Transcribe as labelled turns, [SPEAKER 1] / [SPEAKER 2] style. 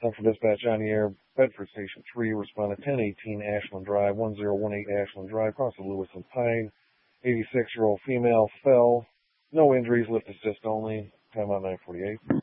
[SPEAKER 1] Central Dispatch on the air, Bedford Station 3, responded 1018 Ashland Drive, 1018 Ashland Drive, cross of Lewis and Pine. 86-year-old female fell. No injuries, lift assist only. Time out 9:48.